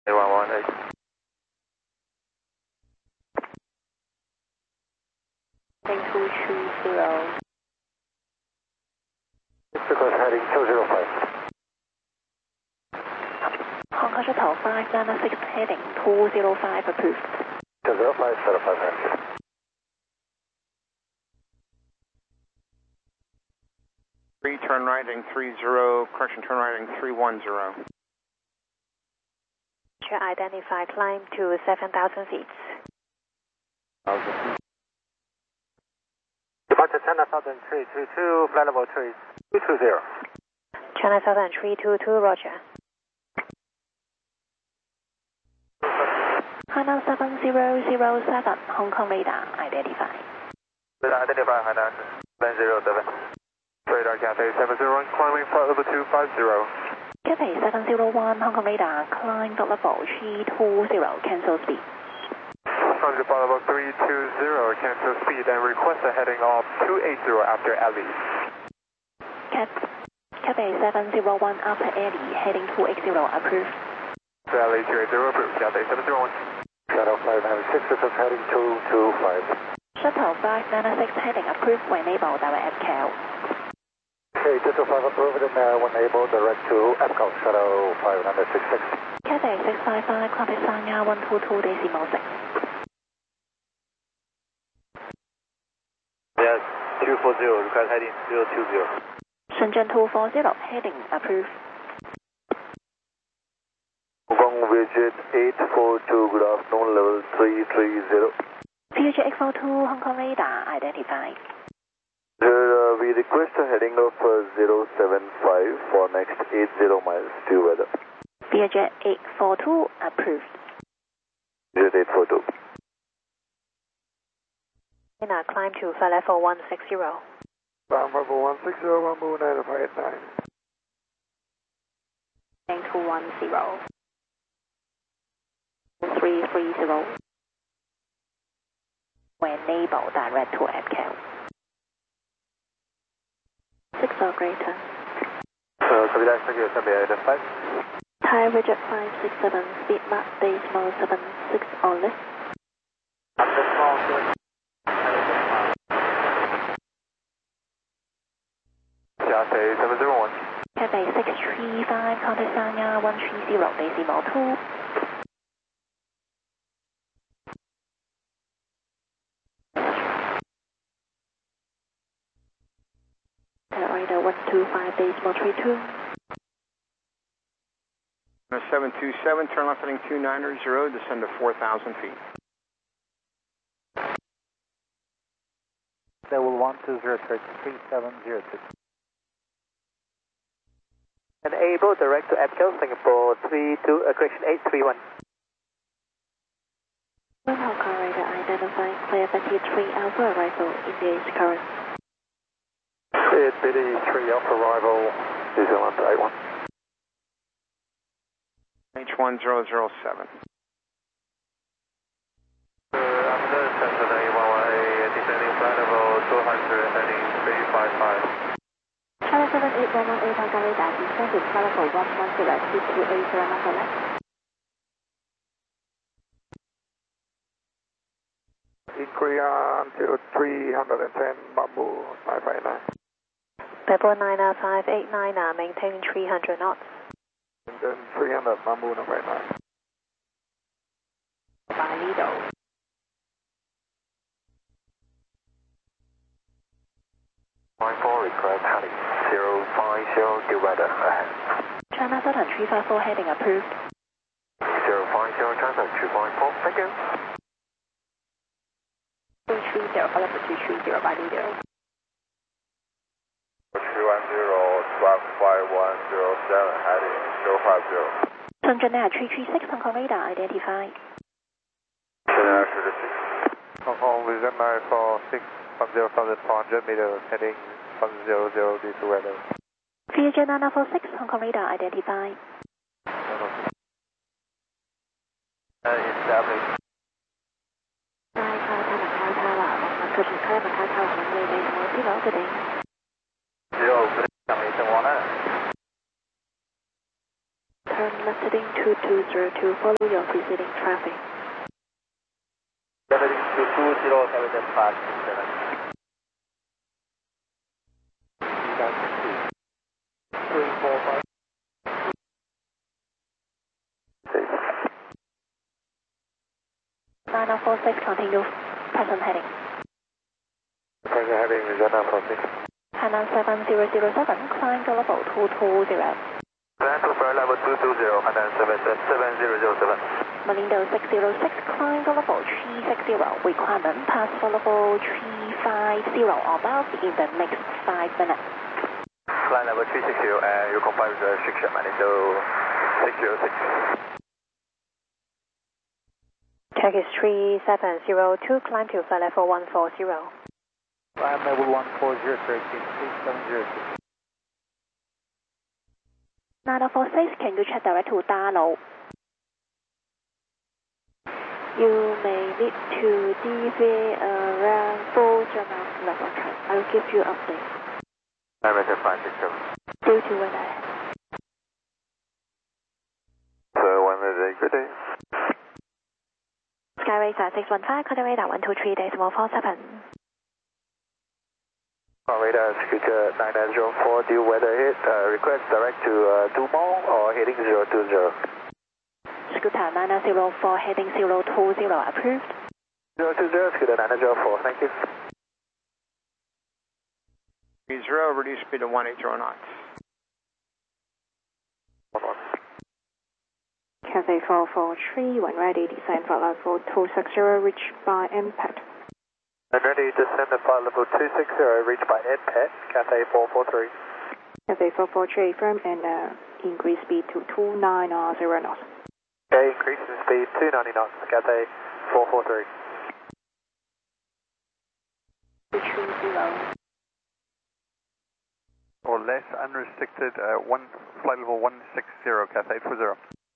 A118. Heading 230. Because heading 205. Hong Kong Shuttle 596 heading 205 approved. 205, 05. Turn right heading 30, correction, turn right heading 310. Identify climb to 7,000 feet. Departure China Southern 322, flight level 3220. China Southern 322, roger. Hainan 7007, Hong Kong radar, identify. Radar identify, Hainan 707. Radar Cathay 701, climbing flight level 250. Cathay 701, Hong Kong radar, climb dot level 320, cancel speed. Climb to flight level 320, cancel speed, and request a heading of 280 after alley. Cathay 701, after alley, heading 280, approved. Alley 280, approved, Cathay 701. Shuttle 596, this is heading 225. Shuttle 596, heading approved, when able, direct FCAL. Okay, 225 approved and when able, direct to FCAL, Shuttle 596. Cathay 655, copy Sanya 122.6. Yes, 240, request heading 020. Shenzhen 240, heading approved. Hong Kong Vietjet 842, good afternoon, level 330. Vietjet 842, Hong Kong radar, identified. Sir, we request a heading of 075 for next 80 miles to weather. Vietjet 842, approved. Vietjet 842. Climb to flight level 160. Climb level 160, Bamboo 9589. Heading 210. 330. When able, direct to FCAL. 6 or greater. Copy that, thank you, identified. Thai Rigid 567, speed mark decimal 76 on list. Cathay 701. Cathay 635, contact Sanya 130, decimal 2. Radar 125, decimal 32. 727, turn left heading 290, descend to 4,000 feet. Level 120, 3702. And able, direct to FCAL, Singapore 32, correction 831. Hong Kong radar identified, clear 33 Alpha arrival, engage current. Cleared BD3 Alpha arrival, New Zealand 81. H1007. After Cessna 811A, descending flight level 200, heading 355. China 78118, Hong Kong radar, descending flight level 110, 2280, number left. Inquiry until 310, Bamboo 559. Bamboo 90589, maintaining 300 knots. And then 300, Bamboo 559. By Lido. Request heading 050, due weather ahead. China Southern 354, heading approved. 050, transfer 254, thank you. 230, follow for 230 by Lido. 310, 125107, heading 050. Shenzhen Air 336, Hong Kong radar, identified. Shenzhen Air 336. Hong Kong Vision 946, 10,400 meters, heading 100 due to weather. Vietjet 946, Hong Kong radar, identified. Established. 開開物卡扣行李地圖資料決定。 0 Turn Lima heading 2202, follow your preceding traffic. Heading 220, carry that 567. 345. 9046, continue present heading. Present heading is 946. Hainan 7007, climb to level 220. Land to flight level 220, Hainan 7007. Malindo 606, climb to level 360, requirement pass for level 350 or above in the next 5 minutes. Flight level 360 and you comply with the restriction, Malindo 606. Turkish 3702, climb to flight level 140. Climb level 140, Turkish 3702. 9046, can you check direct to Dalo? You may need to deviate around 4 miles level track. I'll give you update. American 567. Due to weather. So, one day, good day. Skyway 615, contact radar 123 decimal 47. Radar Scooter 9904, due weather hit, request direct to Dumont or heading 020. Scooter 9904, heading 020, approved. 020, Scooter 9904, thank you. 30, reduce speed to 180 knots. Cathay 443, when ready, descend flight level 260, reached by impact. When ready, descend to flight level 260, reached by impact, Cathay 443. Cathay 443, firm and increase speed to 290 knots. Okay, increase in speed 290 knots, Cathay 443. 230. Or less unrestricted, flight level 160, Cathay 840.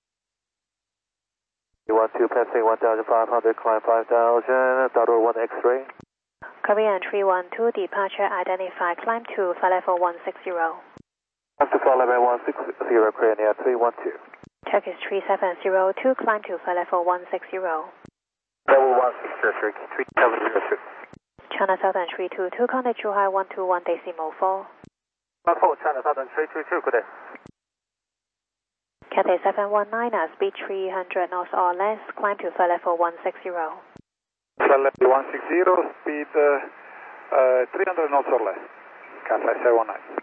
You want to passing 1,500, climb 5,000, Dodo 1 X-ray. Korean 312, departure identified, climb to flight level 160. Climb to flight level 160, Korean Air 312. Turkish 3702, climb to flight level 160. Level 160, 3706. China Southern 322, contact Zhuhai 121 decimal 4. 14, China Southern 322, good day. Cathay 719, speed 300 knots or less, climb to flight level 160. Flight level 160, speed 300 knots or less. Cathay 719.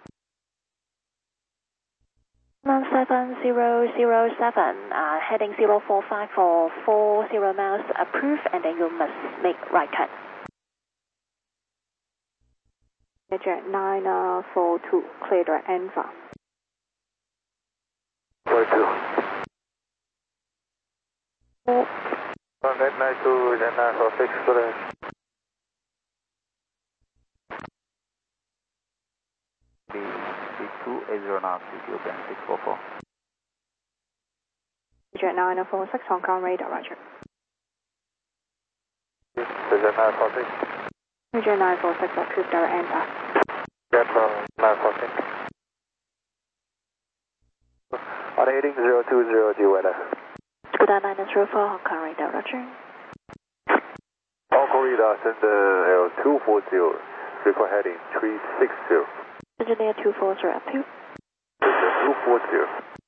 17007, heading 045 for 40 miles, approved, and then you must make right cut. Jet 942, clear direct Alpha. 42. 892, then 946, good day. B280 knots, CQ band 644. Jet 946, Hong Kong radar, roger. Jet 946. Jet 946, approved direct Alpha. Jet 946. On heading 020, due weather. Scooter 904, Hong Kong radar, roger. Hong Kong radar, send L240, record heading 360. Engineer 240, approved. 240.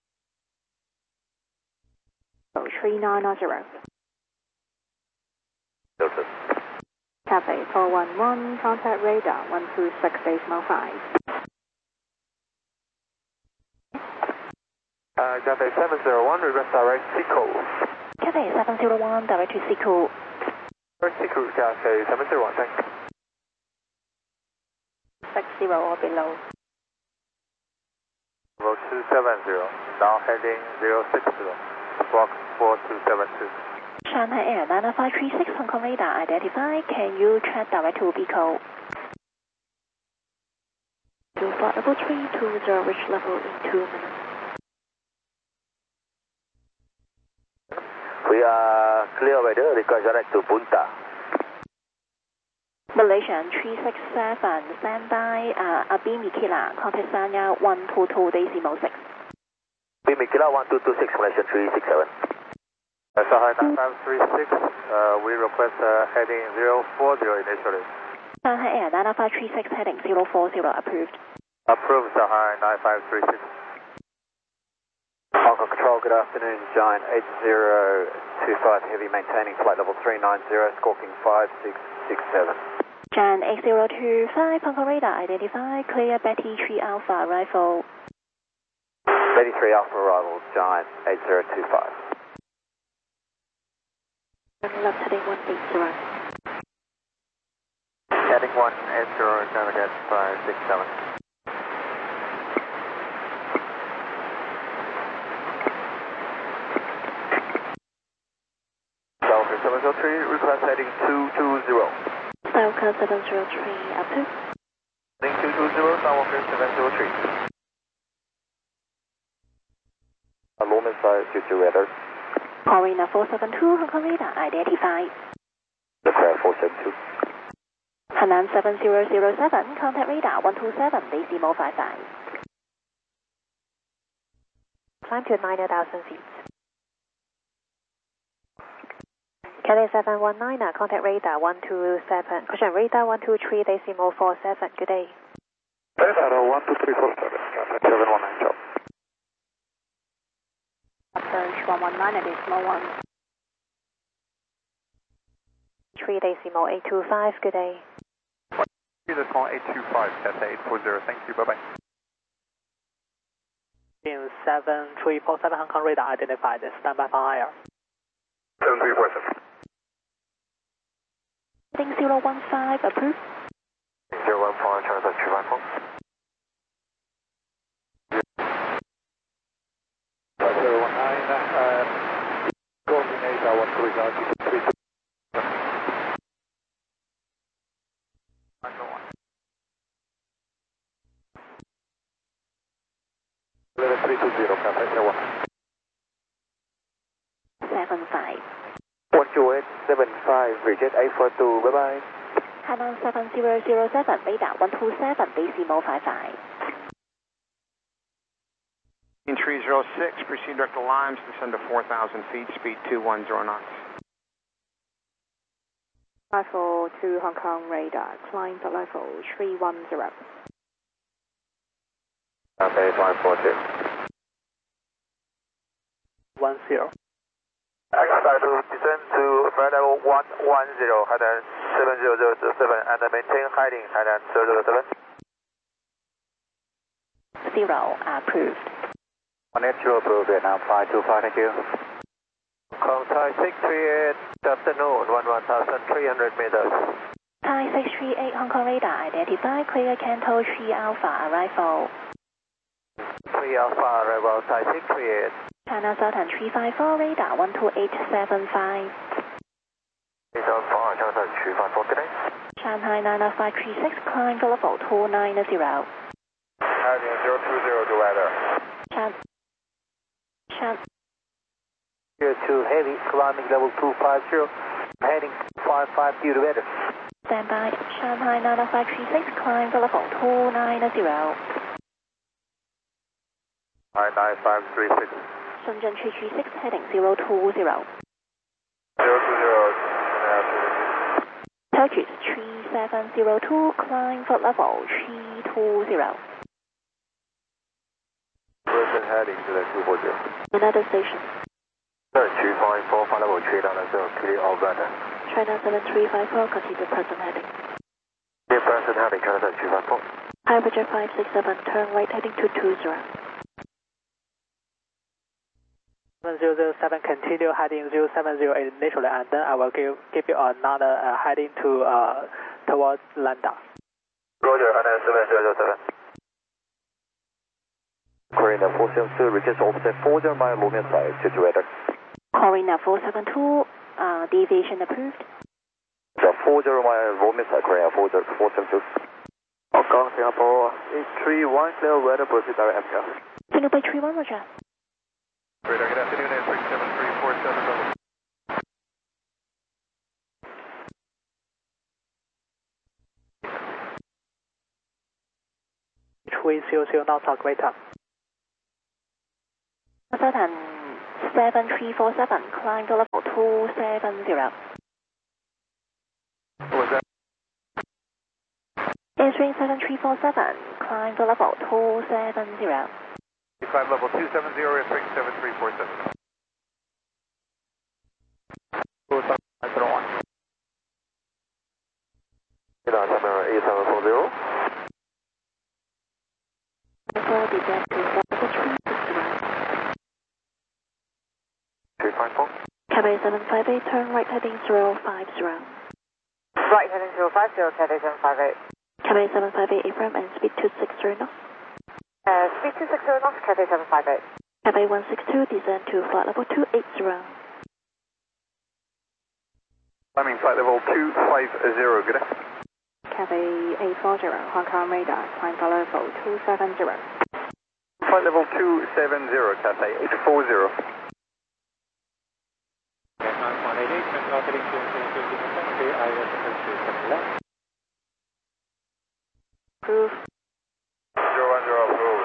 3990. Delta. Cathay 411, contact radar 126.5. Cathay 701, request direct Seco. Cathay 701, direct to Seco. Seco, Cathay 701, thanks. 60 or below. Level 270, now heading 060, Fox 4272. Shanghai Air 9536, Hong Kong radar identified. Can you track direct to Bico? To flight level 320, reach level in 2 minutes. We are clear weather, request direct to Punta. Malaysian 367, standby, Abimikila, contact Sanya 122.6. Lima Kilo 1226, Malaysia 367. Shanghai 9536, we request heading 040 initially. Shanghai Air 99536 heading 040 approved. Approved Shanghai 9536. Hong Kong Control, good afternoon. Giant 8025 Heavy maintaining flight level 390, squawking 5667. Jan 8025 Hong Kong radar identify clear Betty 3 Alpha arrival. Betty 3 Alpha arrival, Giant 8025. Left heading 180. Heading 180, navigate 567. Delta 703, request heading 220. Delta 703 approved. Heading 220, Skywalker 703. Lumen side, future weather. Corina 472 Hong Kong radar identify. Declare 472. Hainan 7007 contact radar 127 decimal 55. Climb to 9,000 feet. Cathay 719 contact radar 127. Caution radar 123 decimal 47. Good day. Radar 12347, contact 719 job. Approach 119 decimal 1. 3 decimal 825. Good day. 3 decimal 825, Cathay 840. Thank you. Bye bye. 7347 Hong Kong radar identified. Stand by for air. 7347. Heading 015 approved. 014, transfer 254. 019, coordinate our cruise altitude 320, Cathay 75. 12875, reject 842, bye bye. Hainan 7007 radar 127 decimal 55. 306, proceed direct to Limes, descend to 4,000 feet, speed 210 knots. 542 Hong Kong radar, climb to level 310. Okay, 542. 10. Expect to descend to flight level 110, Hainan 7007, and maintain heading Hainan 007. 0 approved. 180 approved, Vietnam 525, thank you. Thai 638, afternoon, 11,300 meters. Thai 638 Hong Kong radar identify clear Canto 3 Alpha arrival. 3 Alpha arrival, Thai 638. China Southern 354 radar 12875. 374, China 354 today. Shanghai 90536 climb to level 290. Heading 020 to weather. Here to heavy, climbing level 250, heading 550 to weather. Stand by. Shanghai 90536 climb to level 290. Hi, 9536. Shenzhen 336 heading 020. 020, Turkish 3702 climb for level 320. person heading to the 240. Another station. 254, flight level 390, clear of weather. China 7354 continue present heading. Clear present heading, China 254. Hyperjet 567 turn right heading 220. 7007 continue heading 0708 initially, and then I will give you another heading to towards Lambda. Roger, Hainan 7007. Corina 472, request offset 40 mile Lumen side, future weather. Corina 472 deviation approved. The 40 mile Lumen side, Corina 472. Hong Kong, Singapore, 831, clear weather, proceed direct MCAS. Signal by 31 Roger. Radar, good afternoon, answering 7347. 300 knots are greater. Certain 7347, climb to level 270. What was that? Entering 7347, climb to level 270. You climb level 270, entering 7347. Camera 8740. Before descent to level 360. 354. Cathay 758, turn right heading 050. Right heading 050, Cathay 758. Cathay 758, affirm and speed 260 knots. Speed 260 knots, Cathay 758. Cathay 162, descend to flight level 280. Climbing flight level 250, good day. Cathay 840, Hong Kong radar, climb to level 270. Flight level 270, Cathay 840. Approve. 010, approve.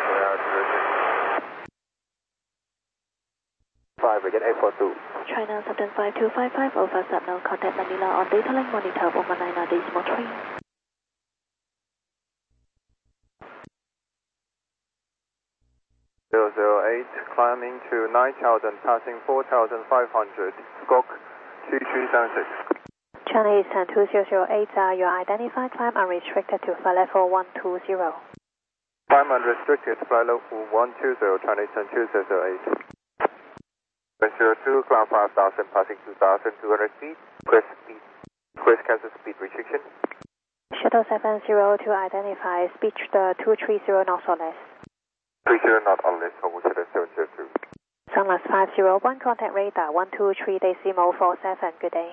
5, again 842. China 75255, over signal, contact Manila on data link, monitor 119.3. 008, climbing to 9,000, passing 4,500, squawk 3376. China Eastern 2008, your identified climb unrestricted to flight level 120. Climb unrestricted, flight level 120, China Eastern 2008. 02, climb 5,000, passing 2,200 feet, request cancel speed restriction. Shuttle 70 to identify, speed 230 knots or less. 30 knot on list, Hong Kong 702. Sunless 501, contact radar 123.47, good day.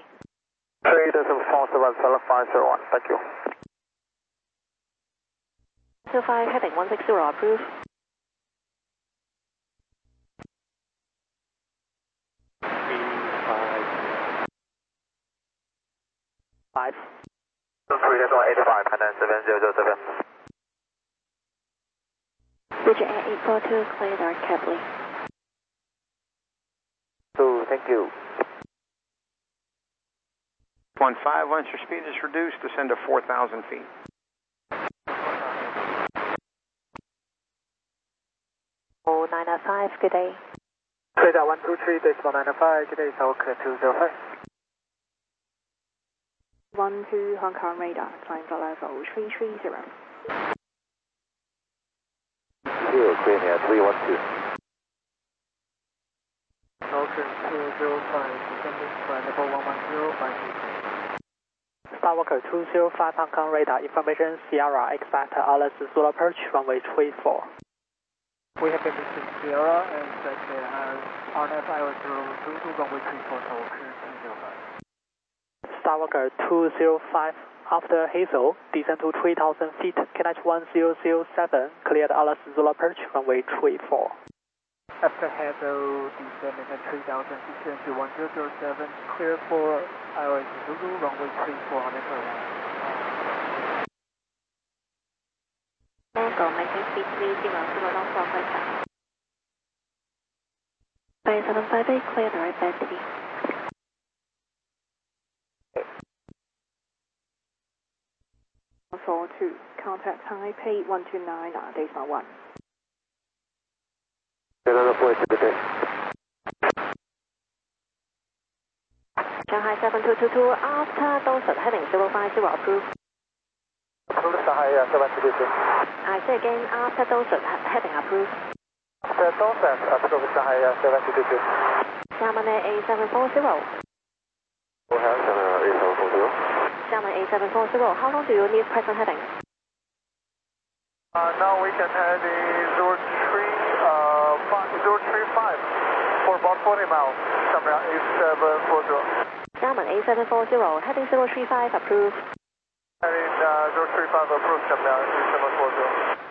3.47, 501, thank you. 25, heading 160, approve. Five. 3.85, and then 7007. Bridge Air 842, clear dark carefully. 2, thank you. 15, once your speed is reduced, descend to 4,000 feet. Oh, 905, good day. Radar 123.95, good day, South 205. 12 Hong Kong radar, climb to level 330. Clear near 312. Ocean 205, descending flight level 110, Skywalker 205 Hong Kong radar, information Sierra, expect Alice Zulu approach, runway 34. We have been to Sierra and set as RNF IOS 022, runway 34, tower clear 205. Skywalker 205, after Hazel, descend to 3,000 feet, KNH 1007, cleared Alice Zulu approach, runway 34. After Hazel, descending at 3,000 feet, to 1007, clear for IOS Zulu, runway 34 on the Mango, making speed 30, knots for flight time. Bay 758, clear direct bandity. For 2, contact Taipei 129, decimal 1. Shanghai 7222, after Dorset, heading 050, approve. Approve Shanghai 7222. I say again, after Dorset, heading approve. After Dorset, approve Shanghai 7222. Xiamen A740. Go ahead, A740. Xiamen A740, how long do you need present heading? Now we can head in 035 for about 40 miles. Xiamen A740. Xiamen A740, heading 035, approve. Heading 035, approve Xiamen A740.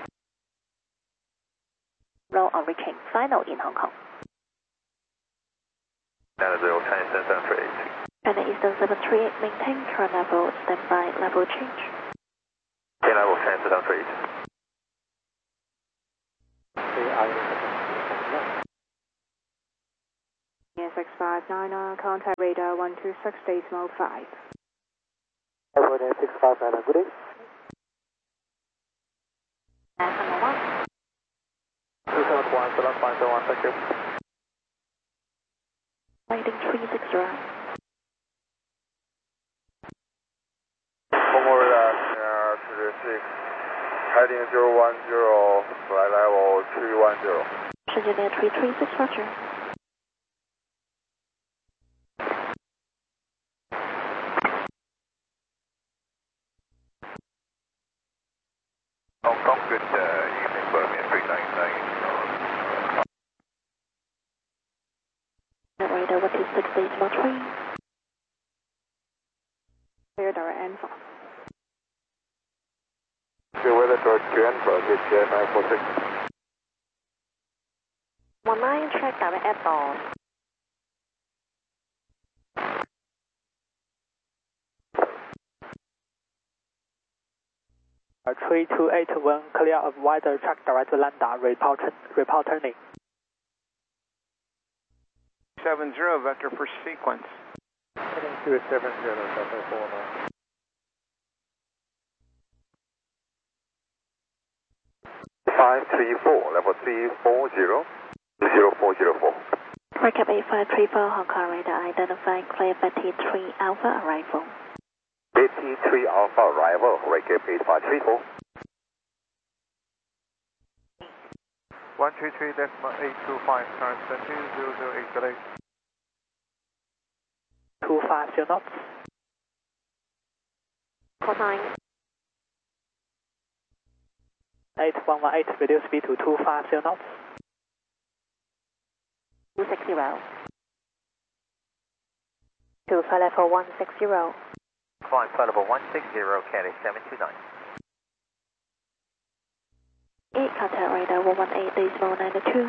Roll on reaching, final in Hong Kong. China 0, China Eastern 738. China Eastern 738, maintain current level, standby, level change. China level, China Eastern 738. 659, contact radar 126.5. Airport 659, good day. Number 1. 271, select 501, thank you. Landing 360. One more radar, 206, heading 010, flight level 310. 世界列336 Roger. Hong Kong, good evening, Birmingham 399. Radar 126.3. Clear direct Alpha. Good weather towards Alpha, good 946. 19, track direct at dawn. Uh, 3281, clear of wider track direct Lambda, report turning. 70, vector for sequence. Heading 270, Delta 4 now. Level 340, 0404. Recap 8534, Hong Kong radar, identify clear Betty 3 Alpha arrival. Betty 3 Alpha arrival, recap 8534. 133.825, current 20080, good day. 250 knots. Call 9. 8118, reduce speed to 250 knots. 260. To flight level 160. Flying flight level 160, Caddy 729. 8, contact radar 118.92.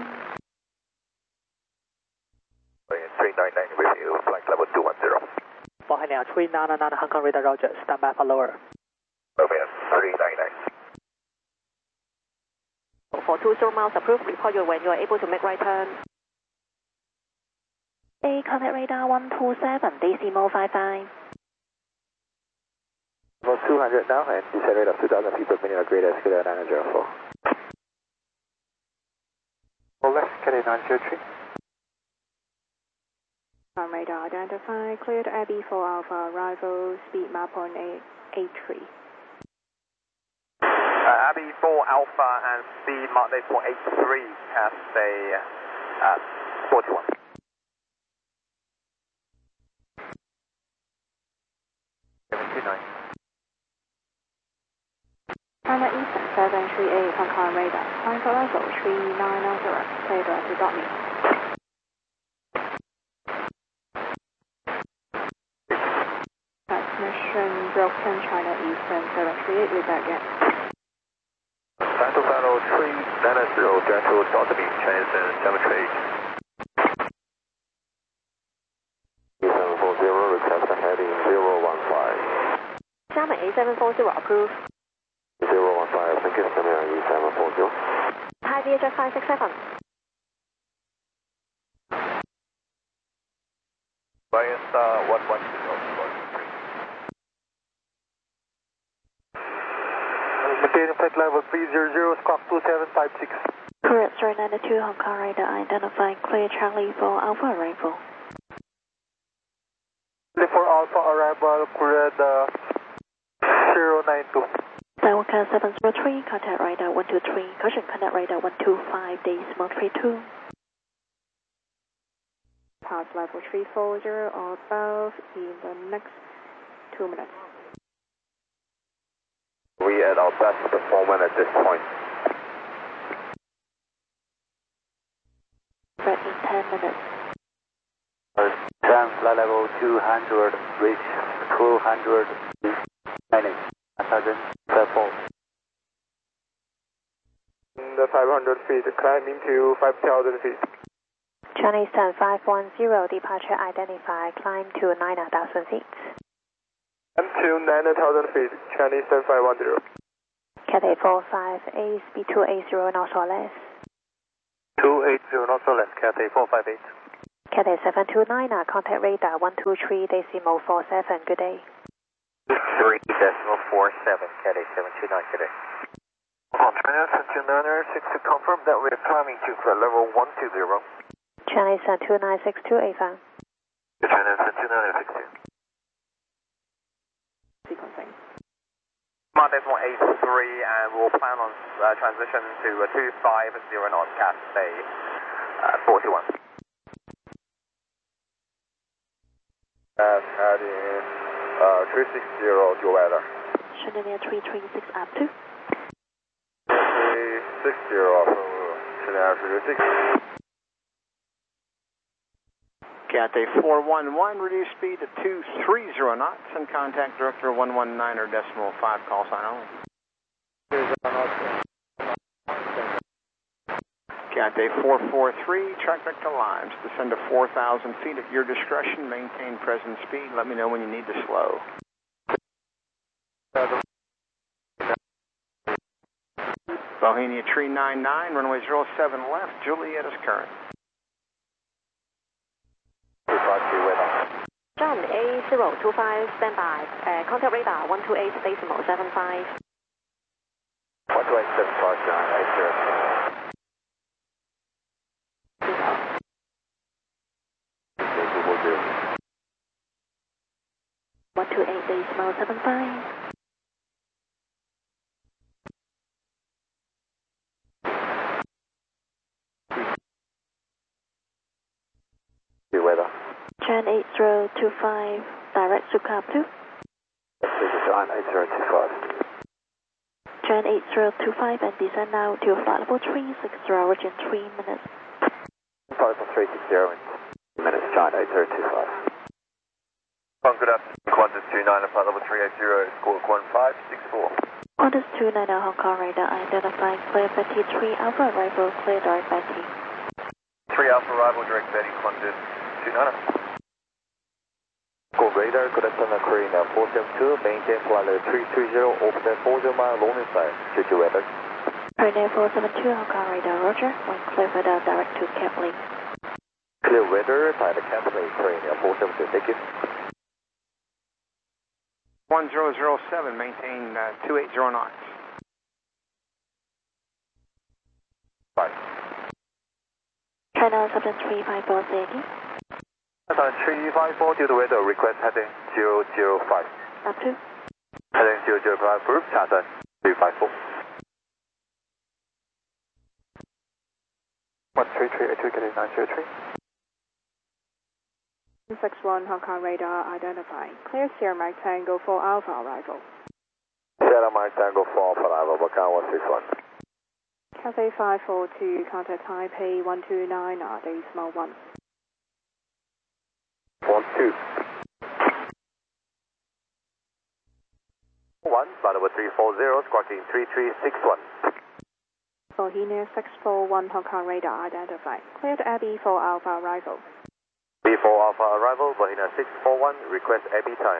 399 review, flight level 210. Bohemia 399, Hong Kong radar, Roger, stand by for lower. Birmingham 399. For 20 miles approved, report you when you are able to make right turn. 8, contact radar 127, decimal 55. Level 200 now, and descent rate of 2,000 feet per minute, grade escalator 904. Left, Caddy 903. On radar identify, cleared Abbey 4 Alpha, arrival, speed map on 83. Abbey 4 Alpha and speed Mark Day 483, Cathay 41. China Eastern 738, Hong Kong radar, climb for level 3990, clear direct to Dortmund. Transmission broken, China Eastern 738, read again. Battle Battle 390, Delta Dortmund, China Eastern 738. 740, request heading 015. Xiamen A740 approved. 015, thank you, Xiamen A740. High VHF 567. Lion Star 110, Maintaining flight level 300, squawk 2756. Correct, 392, Hong Kong radar, identify clear Charlie 4 Alpha arrival. 4 Alpha arrival, cleared 092. Skywalker 703, contact radar 123, caution contact radar 125, decimal 32. Pass level 340 or above in the next 2 minutes. We at our best performance at this point. Red in 10 minutes. Turn flight level 200, reach 200, 90, 1,000, airport. The 500 feet, climbing to 5,000 feet. China Eastern 510, departure identified, climb to 9,000 feet. Until 9,000 feet, Chinese 510. Cathay 458, speed 280 knots or less. 280 knots or less, Cathay 458. Cathay 729, contact radar 123.47, good day. 3.47, Cathay 729, good day. China 729, 6 to confirm that we are climbing to flight level 120. China 7296285. China 72962. Sequencing. Command Decimal 83, and we'll plan on transition to 250 knots, Cathay 41. Heading 360 to weather. Chandelier 336 up to. 360 from Chandelier 336. Cathay 411, reduce speed to 230 knots and contact director 119 decimal 5, call sign only. Cathay 443, track back to Limes, descend to 4,000 feet at your discretion, maintain present speed, let me know when you need to slow. Bohemia Tree 99, runway 07 left, Juliet is current. John A025, standby. Contact radar 128.75. 128.75, John 128.75. weather. Jan 8025, direct to Cap2. John 8025. Jan 8025 and descend now to flight level 360, origin 3 minutes. Flight level 360 in minutes, John 8025. Good afternoon, Qantas 29, flight level 380, squawk 1564. Qantas 29 Hong Kong radar identifying clear Betty 3 Alpha arrival, clear direct Betty. 3 Alpha arrival, direct Betty, Qantas 29. Go radar, good afternoon, Korean 472, maintain flight level 320, open 40 mile long side, check your weather. Korean 472 Hong Kong radar, roger, when clear weather direct to Cap Lake. Clear weather, direct Cap Lake, Korean 472, thank you. 1007, maintain 280 knots. Bye. China 7354, say again. 354 due to weather, request heading 005. Up to. Heading 005, group, China 354. 13382, getting 903. 61 Hong Kong radar identifying. Clear Sierra Mike Tango for Alpha arrival. Sierra Mike Tango for Alpha arrival, Bacan 161. Cathay 542, contact Taipei 129, decimal 1. 12. 1, flight level 340, squawking 3361. Bohemia 641 Hong Kong radar identified. Cleared Abbey for Alpha arrival. B4 Alpha arrival, Bohemia 641, request Abbey time.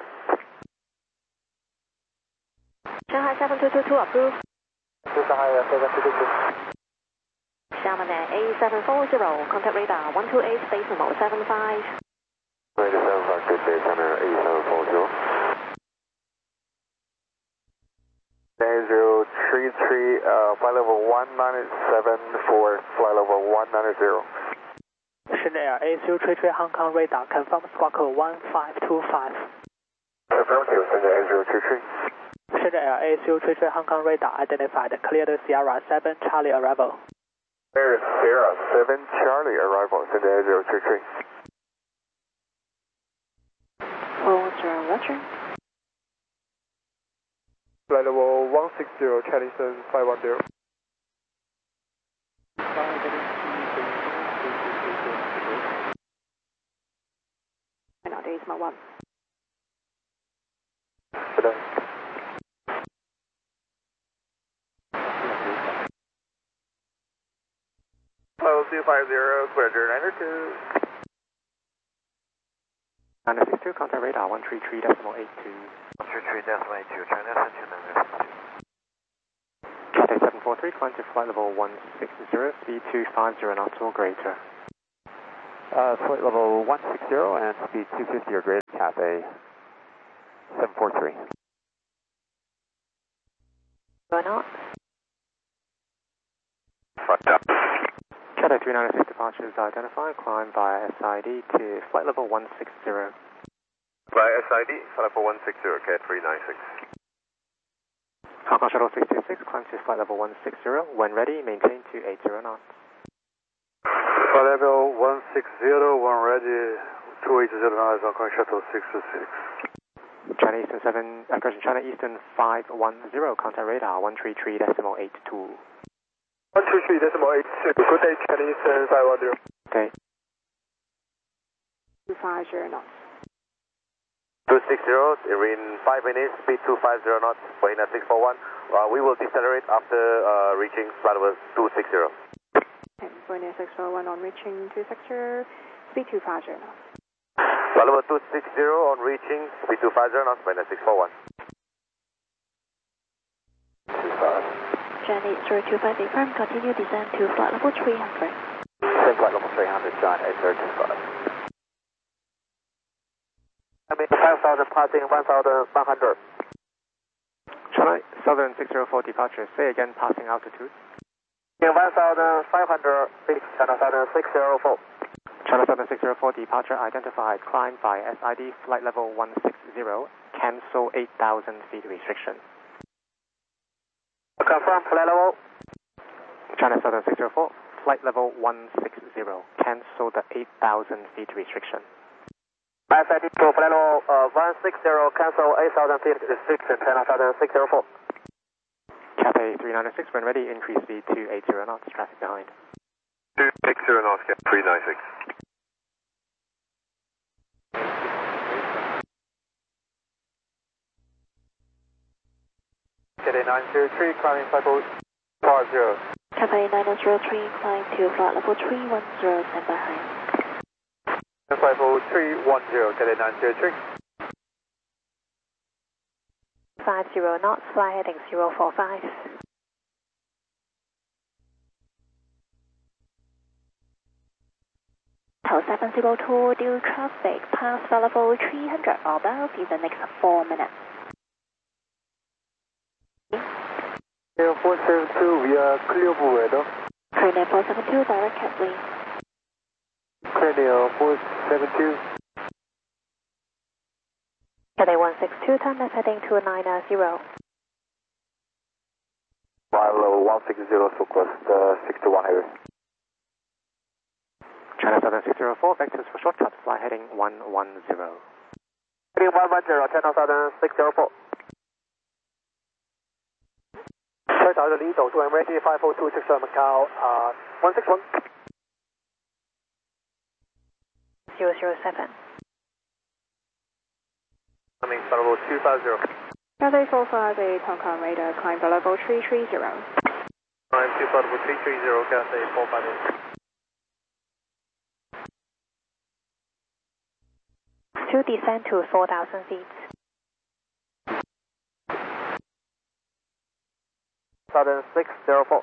Shanghai 7222 approved. Shanghai 7222. Xiamen A740, contact radar 128 decimal 75. 175, good day, China A740. 033, flight level 1974, flight level 190. Chanel A033 Hong Kong radar, confirm squawk 1525. Affirmative, Chanel A033. Chanel A033 Hong Kong radar identified, cleared Sierra 7 Charlie arrival. There's Sierra 7 Charlie arrival, Chanel A033. 40, roger. Flight level 160, Chinese 510. Decimal 1. Good day. Hello, 250, clear 902. 962, contact radar 133.82. 133.82, China 729. Cathay 743, climb to flight level 160, speed 250 knots or greater. Flight level 160 and speed 250 or greater, Cathay 743. 0 knots. Front up. Cathay 396 departures identified, climb via SID to flight level 160. By SID, flight level 160, Cat 396. Hong Kong Shuttle 626, climb to flight level 160. When ready, maintain to 80 knots. Flight level 160, when ready, 280 knots, Hong Kong Shuttle 626. China Eastern 7, China Eastern 510, contact radar 133.82. 133.82. Good day, China Eastern 510. Okay. 250 knots. 260, in 5 minutes, speed 250 knots, Bahina 641. We will decelerate after reaching flight level 260. Okay, Bahina 641 on reaching 260, speed 250 knots. Flight level 260 on reaching, speed 250 knots, Bahina 641. Johnny 025 firm, continue descent to flight level 300. Same flight level 300, John 8025. I mean 5,000 passing 1,100. China Southern 604 departure, say again passing altitude. In 1,500 feet, China Southern 604. China Southern 604 departure identified, climb by SID flight level 160, cancel 8,000 feet restriction. Confirm flight level. China Southern 604, flight level 160, cancel the 8,000 feet restriction. SID to flight level 160, cancel 8,000 feet restriction, China Southern 604. Cathay 396, when ready, increase speed to 80 knots, traffic behind. 260 knots, Cat 396. Cathay 903, climbing flight level 40. Cathay 903, climb to flight level 310, stand by high. Flight level 310, Cathay 903. 50 knots, fly heading 045. Tower 702, due traffic, pass flight level 300 or above in the next 4 minutes. 472, we are clear for weather. Clear 472, direct Catley. Clear 472. Cathay 162, time is heading 290. Flight level 160, Southwest 61 heavy. China Southern 604, vectors for shortcut, fly heading 110. Heading 110, China Southern 604. 推頭就呢度 ，2 ready 5426 Macau 161. 007. Coming flight level 250. Cathay 458, Hong Kong radar, climb for level 330. Climb to flight level 330, Cathay 458. To descend to 4,000 feet. Southern 604.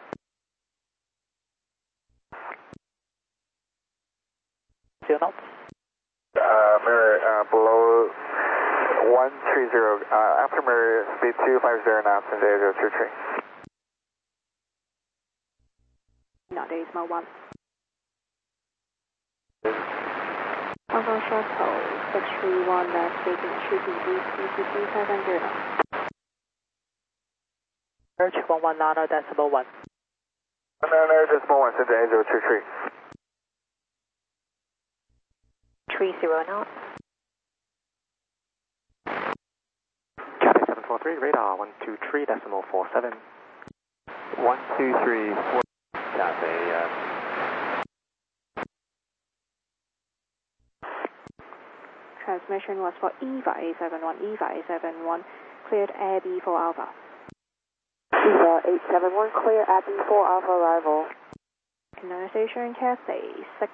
knots. Mirror below 130, after mirror speed 250 knots and 8023. Not Decimal 1. Hong Kong Shuttle 631, speaking shooting ECC 500 knots. Search 119.1. 119.1, send to 8023. 30 knots. Cathay 743, radar 123.47. 1234, Cathay. Transmission was for EVA A71, EVA A71, cleared Air B4 Alpha. EVA 871, clear at B4 Alpha arrival. Canalization Cathay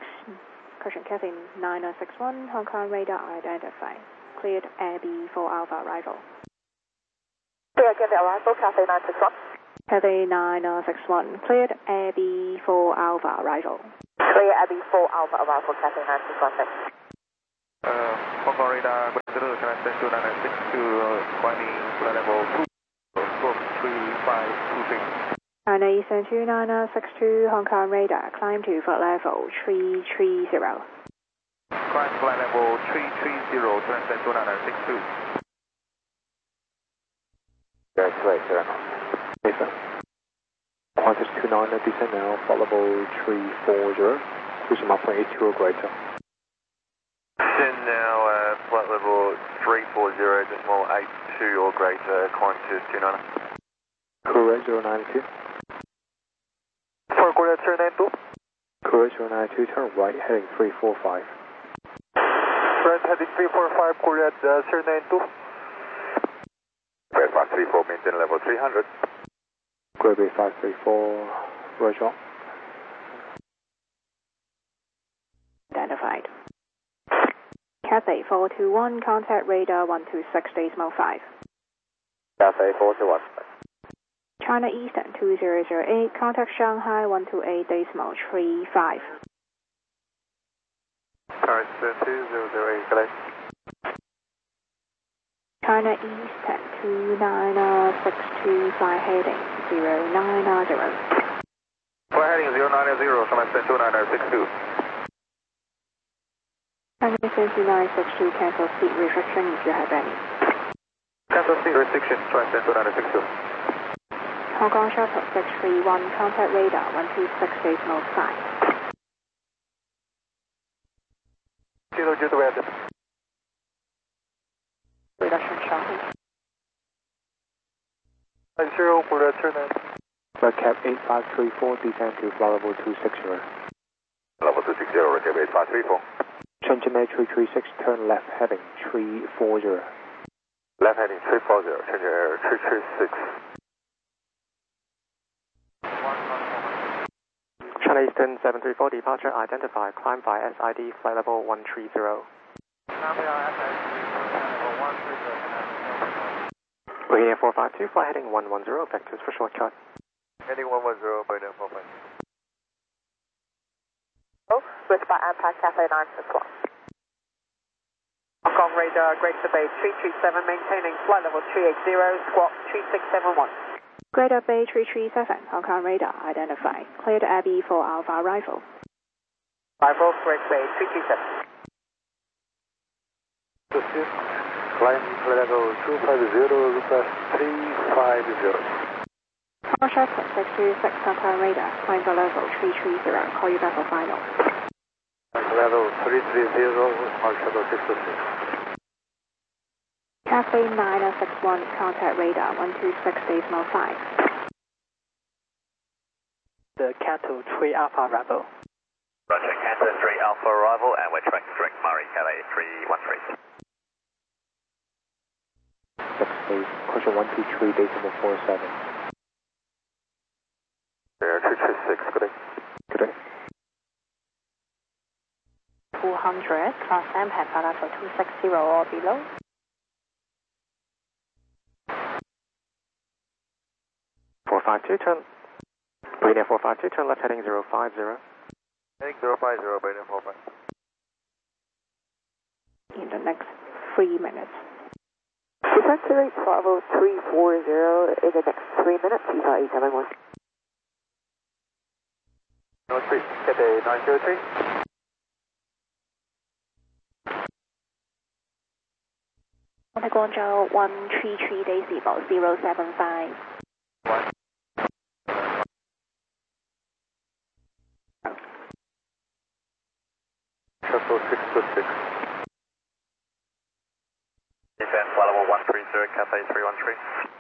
961, Hong Kong radar identified. Cleared Air B4 Alpha arrival. Clear Cathay arrival, Cathay 961. Cathay 961, cleared Air B4 Alpha arrival. Clear Abbey 4 Alpha arrival Cathay 961. Hong Kong radar, Zero, can I send 2996 to climbing flight level 2, stroke 3523. China Eastern 29062 Hong Kong radar, climb to flight level 330. Climb flight level 330, transcend 29962. Yes, right, sir. Yes, sir. Qantas 29, descend now, flight level 340, cruising mile 82 or greater. Descend now, flight level 340, decimal 82 or greater, Qantas 29. Correct, 092. For Korea 092. Correct, 092, turn right, heading 345. Right, heading 345, Korea 092. Great 534, maintain level 300. Great 534, Roger. Identified. Cathay 421, contact radar 126 decimal 5. Cathay 421. China Eastern 2008, contact Shanghai 128 decimal 35. Alright, 2008, correct. China Eastern 29625 heading 090. For heading 090, so I send 29962. China Eastern 2962, cancel seat restriction if you have any. Cancel seat restriction, transcend 29962. Hong Kong Shuttle 631, contact radar 126 decimal 5. Kilo due to weather. Reduction Shanghai. 50, Korea 29. Red Cap 8534, descend to flight level 260. Level 260, Red Cap 8534. Change Geometry 36, turn left heading 340. Left heading 340, change air 336. China Eastern 734, departure identified, climb by SID, flight level 130. We're 452, flight heading 110, vectors for shortcut. Heading 110, by 45. Oh, switch by AMPAC Cathay 961. Hong Kong radar, Greater Bay 337, maintaining flight level 380, squawk 3671. Greater Bay 337, Hong Kong radar identified. Cleared Abbey 4 Alpha arrival. Arrival, Greater Bay 337. Proceed. Climb level 250, request 350. Hong Kong Shuttle 626, Hong Kong radar, climb for level 330. Call you back for final. Level 330, Hong Shuttle 626. Cathay 961, contact radar 126 decimal 5. The Cathay 3 Alpha arrival. Roger, Cathay 3 Alpha arrival, and we're tracking direct Murray, Cathay 313. 6 days, question 123, decimal 47. Air 336, good day. Good day. 200, cross MPAC level 260 or below. Marina 452, turn left heading 050. Heading 050, Marina 45. In the next 3 minutes. Descent to rate flight level 340 in the next 3 minutes, Utah 871. North Street, Cathay 903. Guangzhou 133 decimal 075. 1. Shuttle 626. Descend flight level 130, Cathay 313.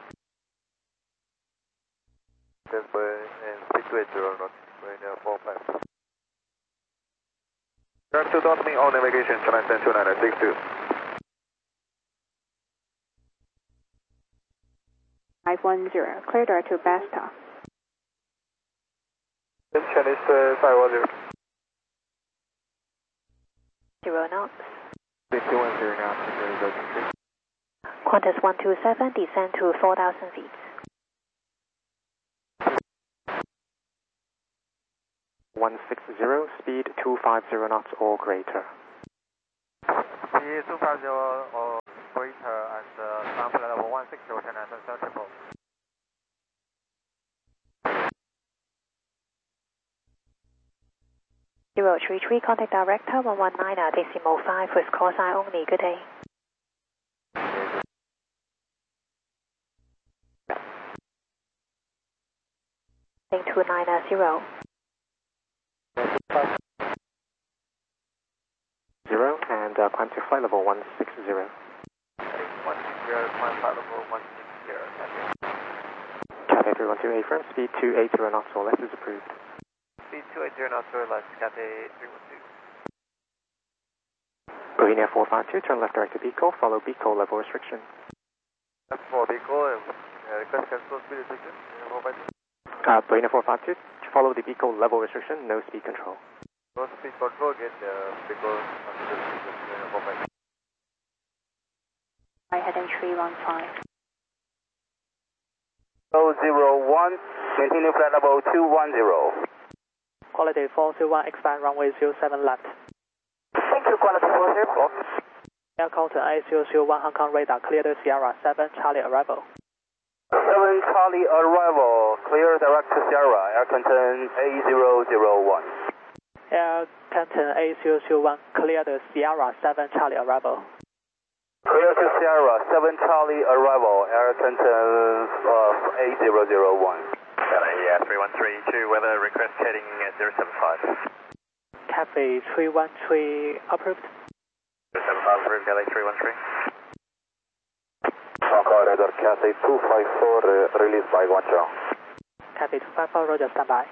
Denver and 680 knots, Marina 45. Direct to Dominic, all navigation, China 2962. 510, clear direct to Basta. Chinese 510. 0 knots. 210 knots, Qantas 127, descend to 4,000 feet. 17 speed 250 knots or greater. Speed 250 or greater and climb flight level 160, and triple. Zero 33, contact director 119 decimal 5 with call sign only. Good day. Link 290. 0 and climb to flight level 160. 160, climb flight level 160. Cathay 312 affirm, speed 280 knots or less is approved. Speed 280 knots or less, Cathay 312. Bohemia 452, turn left direct to Beagle, follow Beagle level restriction. That's for Beagle, request cancel speed restriction. Bohemia 452, follow the Beagle level restriction, no speed control. No speed control, get Beagle Right heading 315. 001, continue flight level 210. Quality 401, expand runway 07 left. Thank you, quality 404. Air Contact A001 Hong Kong radar, clear to Sierra 7 Charlie arrival. 7 Charlie arrival, clear direct to Sierra, Air Canton A001. Air Canton A001, clear to Sierra 7 Charlie arrival. Clear to Sierra 7 Charlie arrival, Air Canton A001. LA 3132, weather request heading 075. Cathay 313 approved. 075 approved, LA 313. Hong Radar Cathay 254, release by Guangzhou. Cathay 254, roger, standby.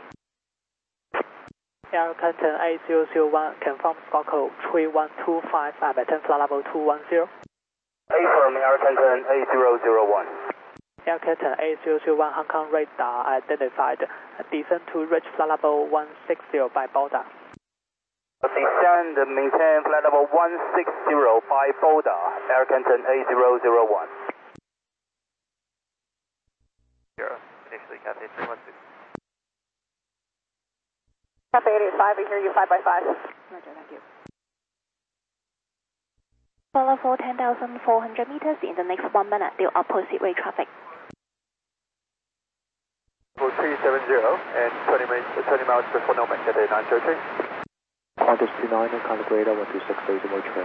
Air Canton A001, confirm score code 3125 and maintain flight level 210. Affirm, Air Canton A001. Air Canton A001 Hong Kong radar identified. Descend to reach flight level 160 by Boda. Descend, maintain flight level 160 by Boda, Air Canton A001. Here, initially Cathay 312. Cathay 885, we hear you 5 by 5. Roger, thank you. Follow for 10,400 meters in the next 1 minute, the opposite way traffic. 370 and 20 miles before Nomad, Cathay 933. Qantas 29 and contact radar 126 decimal trail.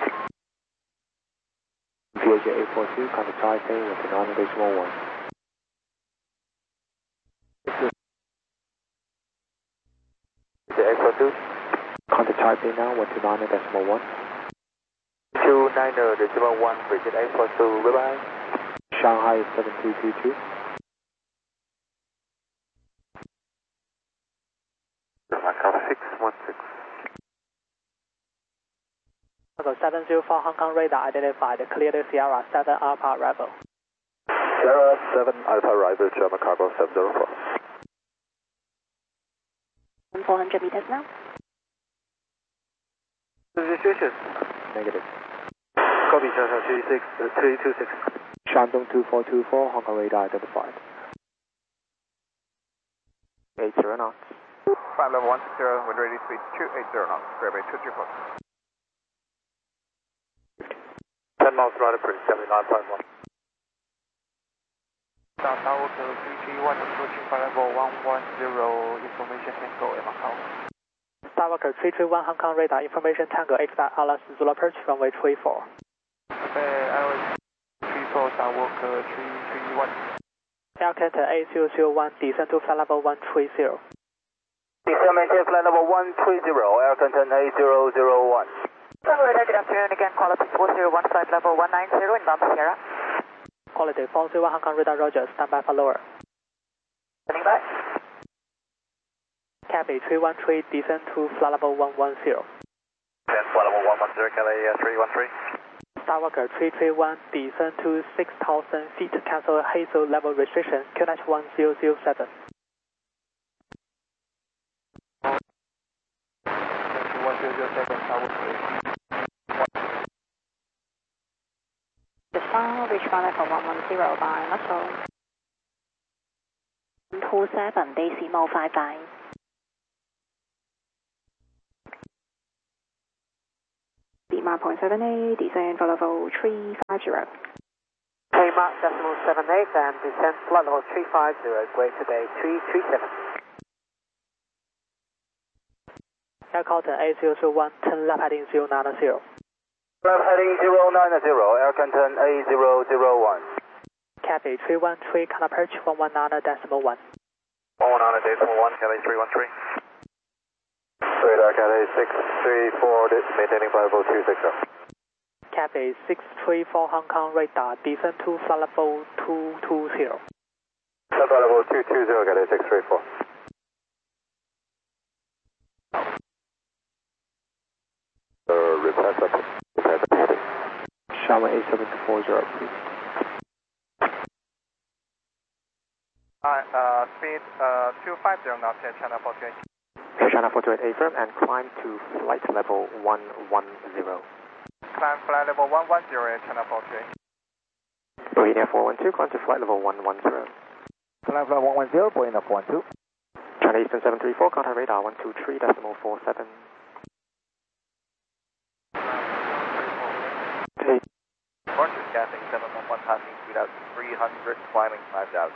VHA 842, contact Taipei 129 decimal 1. The 842. Contact Taipei now 129 decimal 1. 29 decimal 1, Bridget 842, bye bye. Shanghai 7322. Macau 616. Echo 704 Hong Kong radar identified, clear to Sierra 7 Alpha arrival. Sierra 7 Alpha arrival, German cargo 704. 400 meters now. Registration. Negative. Copy, China 326. Shandong 2424, Hong Kong radar identified. 80 knots. Flight level 160, wind ready speed 280 knots, Grade 234. 10 miles right approved, 79.1. South Tower 331, approaching flight level 110, information Tango in Macau. Starwalker 331 Hong Kong radar, information Tango expect Alice Zulu approach runway 34. Alice 34, Starwalker 331. Air Canton A001, descend to flight level 130. Descend, maintain flight level 130, Air Canton A001. Good afternoon again, quality 401, flight level 190 inbound Sierra. Quality 401 Hong Kong radar, roger, standby for lower. Standing by. Cathay 313, descend to flight level 110. Descend flight level 110, Cathay 313. Starwalker 331, descend to 6,000 feet, cancel Hazel level restriction, QNH 1007. 1007, Starwalker. The reach flight level 110 by Muscle. 27 decimal 55. K-Mark.78, descend for level 350. K-Mark 78 and descend flight level 350, greater today 337. Air Contact A001, turn left heading 090. Left heading 090, Air Contact A001. Cathay 313, can approach 119.1. 119.1, Cathay 313. Radar Cathay 634, maintaining flight level 260. Cathay 634 Hong Kong radar, descend to flight level 220. Flight level 220, Cathay 634. Request up. Sharma A740, please. Speed 250 knots at channel 48. Channel 48 affirm and climb to flight level 110. Climb flight level 110 at channel 48. Boeing Air 412, climb to flight level 110. Climb flight 110, Boeing Air 412. China Eastern 734, contact radar 123.47. Departure Cathay 711, passing speed out 300, climbing 5,000.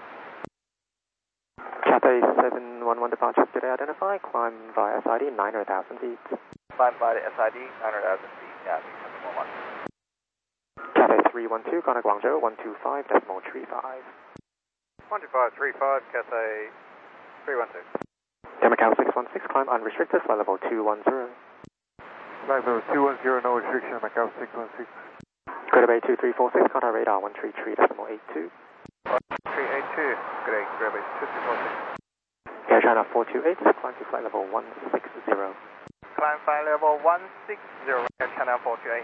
Cathay 711 departure today identified, climb via SID 900,000 feet. Climb by the SID 900,000 feet, Cathay 711. Cathay 312, contact Guangzhou 125.35. 12535, Cathay 312. Macau 616, climb unrestricted, flight level 210. Flight level 210, no restriction, Macau 616. Greater Bay 2346, contact radar 133.82. 382, good day, Greater Bay 2346. Air China 428, climb to flight level 160. Climb flight level 160 at channel 48.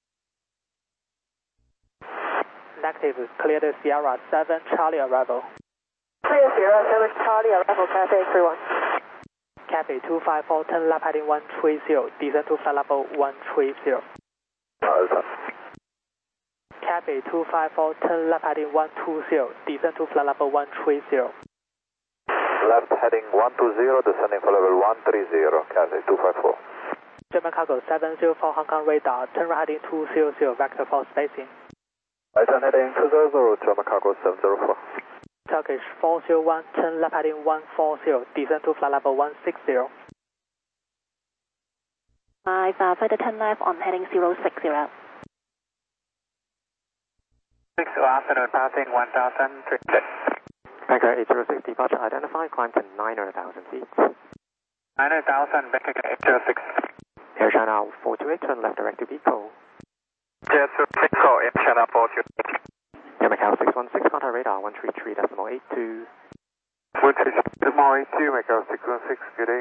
Negative, clear the Sierra 7 Charlie arrival. Clear Sierra 7 Charlie arrival, Cathay 31. Cathay 254, turn left heading 130, descend to flight level 130. Cathay 254, turn left heading 120, descend to flight level 130. Left heading 120, descending for level 130, Cathay 254. German cargo 704 Hong Kong radar, turn right heading 200, vector for spacing. Right heading 200, German cargo 704. Turkish 401, turn left heading 140, descend to flight level 160. 5, flight turn left on heading 060. 6 afternoon, passing 1,000. Bangkok 806, departure identified, climb to 900,000 feet. 900,000, Bangkok 806. Air China 428, turn left direct to Bicol. Jet to Bicol, Air China 428. Air Macau 616, contact radar 133.82. 133.82, Macau 616, good day.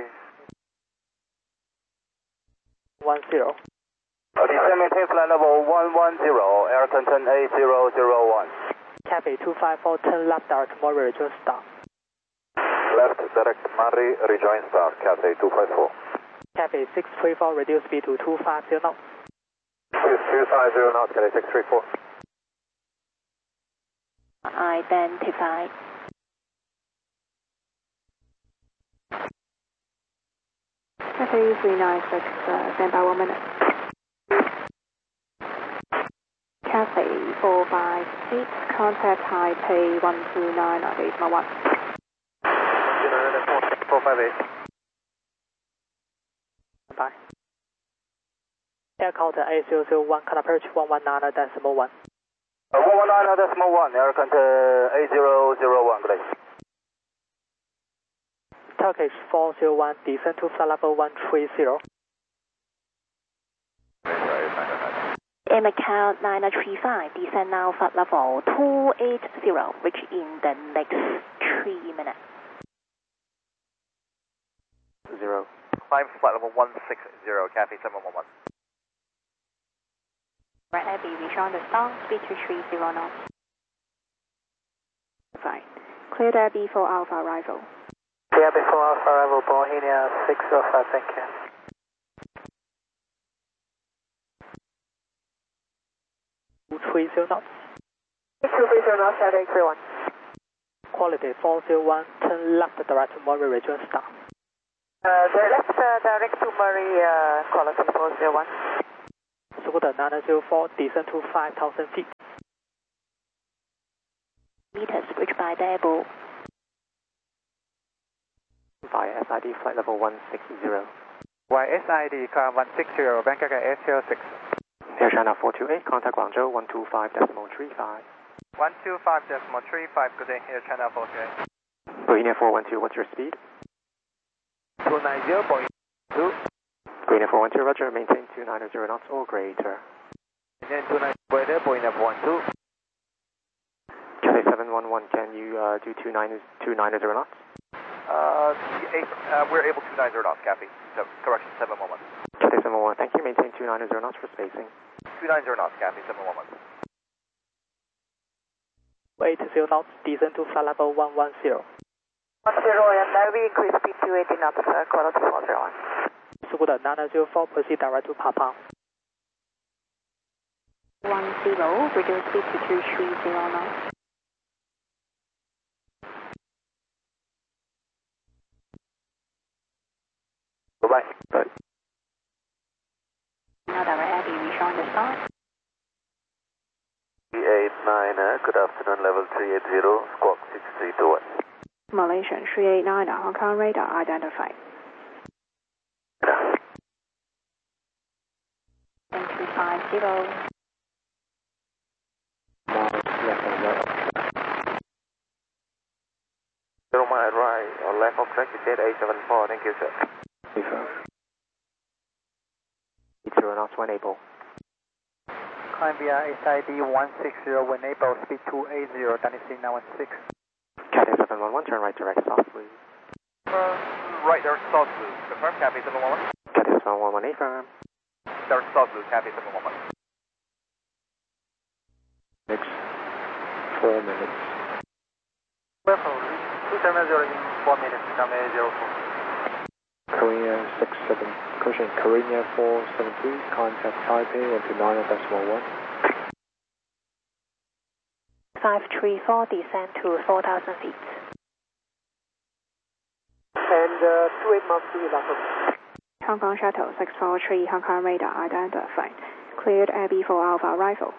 10. Descend maintain flight level 110, Air Contact A001. Cathay 254, turn left direct Murray, rejoin start. Left direct Murray, rejoin start, Cathay 254. Cathay 634, reduce speed to 250 knots. 250 knots, Cathay 634. Identified. Cathay 396, stand by 1 minute. Cathay 458, contact Taipei 129 at 811. 458. Bye. Air Contact A001, can approach 119.1. 119.1, Air Contact A001, good day. Turkish 401, descend to flight level 130. Air Macau 935, descend now flight level 280, reach in the next 3 minutes. 0. Climb flight level 160, Cathay 711. Right heavy, rejoin the start, speed to 30 knots. Fine. Cleared Air B4 Alpha arrival. Clear B4 Alpha arrival, Bohemia 605, thank you. knots. 230 knots, Cathay 31. Quality 401, turn left direct to Murray, rejoin start. The left direct to Murray, quality 401. Scuba 904, descend to 5,000 feet. Meters, bridge by Dable. Via SID flight level 160. Via SID, car 160, Bangkok S06. Air China 428, contact Guangzhou 125.35. 125.35, good day, Air China 428. Green Air 412, what's your speed? 290.2. Green Air 412, roger, maintain 290 knots or greater. Maintain 290 greater, Boeing F12. Cathay 711, can you do 290 knots? We're able to 290 knots, Cathay. So, correction, 711. Cathay 711, thank you, maintain 290 knots for spacing. 290 knots, Cathay 711. 80 knots, descend to flight level 110. 10 and Navy, increase speed to 80 knots, quality 401. Scuba 904, proceed direct to Papang. 10, reduce speed to 230 knots. Bye-bye. Bye. Now direct heavy, we showing the start. 389, good afternoon, level 380, squawk 6321. Malaysian 389, Hong Kong radar identified. 250. Zero mile right, or left of track, jet 874, thank you, sir. 80 knots when able. Climb via SID 160, when able, speed 280, Dynasty 916. Cathay 711, turn right direct softly. Right, there's South Blue. Confirm, Cathay 711. Cathay 711, affirm. There's South Blue, Cathay 711. Next 4 minutes. Welcome, 270 in 4 minutes, runway 04. Korea 67, caution, Korea 472, contact Taipei 129.1. 534, descend to 4,000 feet. And 28 miles to Lhasa. Hong Kong Shuttle 643, Hong Kong radar identified. Cleared AB for Alpha arrival.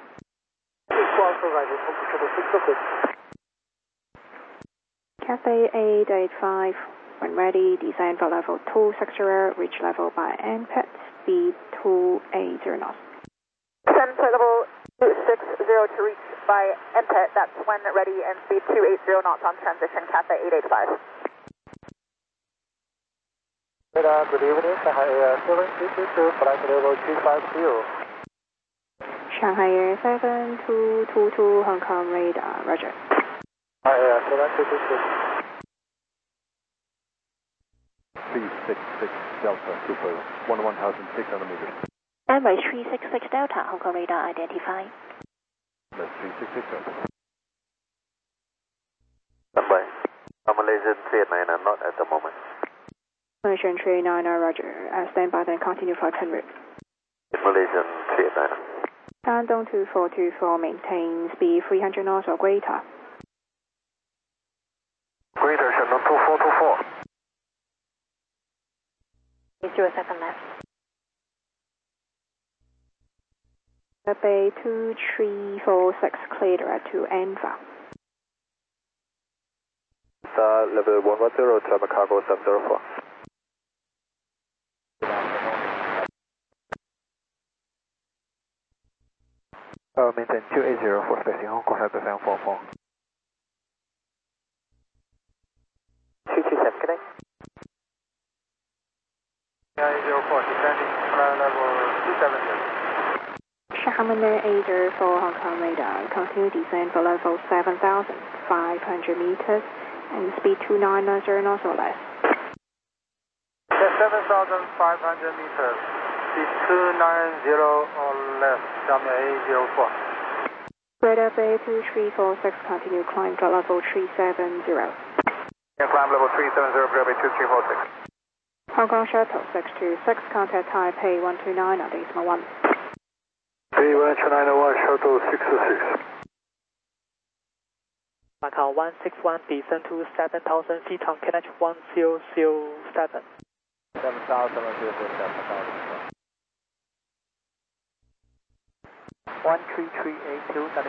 Cathay 885, when ready, descend for level 260, reach level by NPET, speed 280 knots. Descend flight level 260 to reach by NPET, that's when ready, and speed 280 knots on transition, Cathay 885. Good evening, Shanghai Air 7222, flight level 250. Shanghai Air 7222, Hong Kong radar, roger. Shanghai Air 7222. 366 Delta, Super, 1,600 meters. Emirates 366 Delta, Hong Kong radar identified. That's 366 Delta. Standby. Malaysian 389, not at the moment. Malaysian 389, roger. Stand by then, continue flight 10 route. Malaysian 389. Shandong 2424, maintain speed 300 knots or greater. Greater, Shandong 2424. 0 second left. Bay 2346, cleared to Enva. Level 110, traffic cargo 704. Maintain 280 for spacing, Hong Kong Head 744. 227, connect. 904, descending, flight level 270. Xiamen 804, Hong Kong radar, continue descent for level 7,500 meters and speed 290 knots or less. 7,500 meters, speed 290 or less, runway 804. Radar Bay 2346, continue climb for level 370. Climb level 370, Radar Bay 2346. Hong Kong Shuttle 626, contact Taipei 129 on decimal 1. P12901, Shuttle 626. Macau 161, descend to 7,000 feet on KNH 1007. 7,007, 13382.